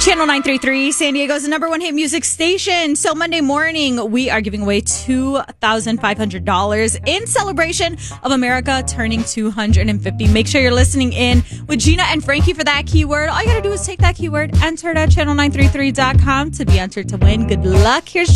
Channel 933, San Diego's number one hit music station. So Monday morning, we are giving away $2,500 in celebration of America turning 250. Make sure you're listening in with Gina and Frankie for that keyword. All you got to do is take that keyword, enter it at channel933.com to be entered to win. Good luck. Here's